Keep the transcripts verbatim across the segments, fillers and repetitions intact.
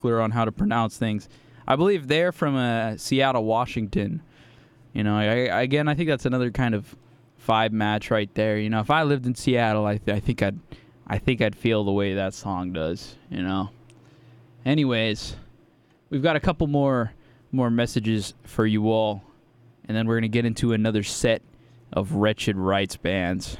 clear on how to pronounce things. I believe they're from uh, Seattle, Washington. You know, I, I, again, I think that's another kind of vibe match right there. You know, if I lived in Seattle, I, th- I think I'd, I think I'd feel the way that song does. You know. Anyways, we've got a couple more, more messages for you all, and then we're gonna get into another set of Wretched Rights bands.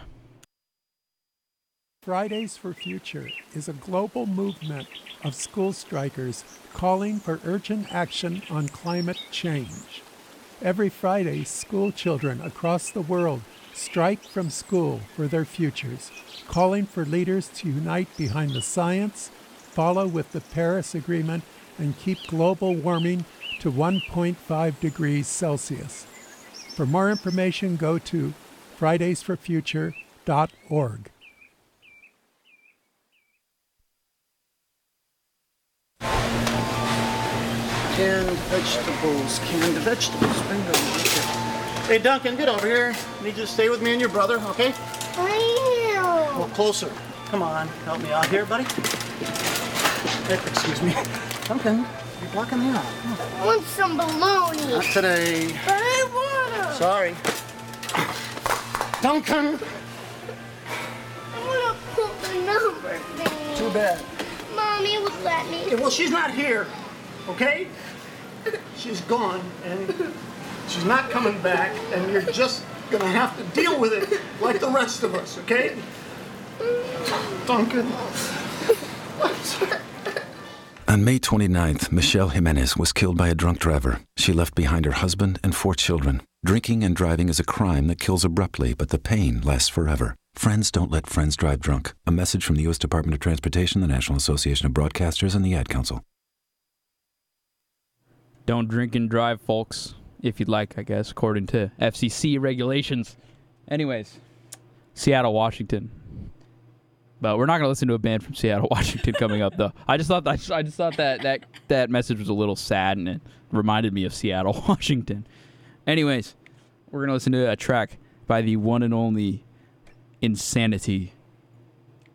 Fridays for Future is a global movement of school strikers calling for urgent action on climate change. Every Friday, school children across the world strike from school for their futures, calling for leaders to unite behind the science, follow with the Paris Agreement, and keep global warming to one point five degrees Celsius. For more information, go to fridays for future dot org. Canned vegetables, canned vegetables, bingo. Hey Duncan, get over here. I need you to stay with me and your brother, okay? I am. Well, closer. Come on, help me out here, buddy. Hey, excuse me. Duncan, you're blocking me out. I want some bologna. Not today. But I want to. Sorry. Duncan! I want to put the number thing. Too bad. Mommy would let me. Yeah, well, she's not here, okay? She's gone, and she's not coming back, and you're just gonna have to deal with it like the rest of us, okay? Duncan. On May twenty-ninth, Michelle Jimenez was killed by a drunk driver. She left behind her husband and four children. Drinking and driving is a crime that kills abruptly, but the pain lasts forever. Friends don't let friends drive drunk. A message from the U S Department of Transportation, the National Association of Broadcasters, and the Ad Council. Don't drink and drive, folks, if you'd like, I guess, according to F C C regulations. Anyways, Seattle, Washington. But we're not going to listen to a band from Seattle, Washington coming up, though. I just thought that, I just thought that, that that message was a little sad, and it reminded me of Seattle, Washington. Anyways, we're going to listen to a track by the one and only Insanity.